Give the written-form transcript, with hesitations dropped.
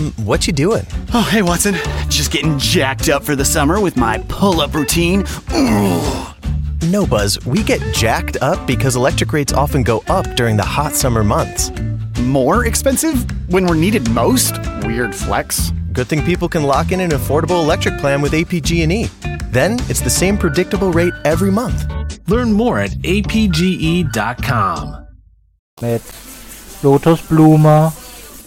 what you doing? Oh, hey, Watson. Just getting jacked up for the summer with my pull-up routine. Ugh. No, Buzz, we get jacked up because electric rates often go up during the hot summer months. More expensive when we're needed most? Weird flex. Good thing people can lock in an affordable electric plan with APG&E. Then it's the same predictable rate every month. Learn more at apge.com. Mit Lotusblume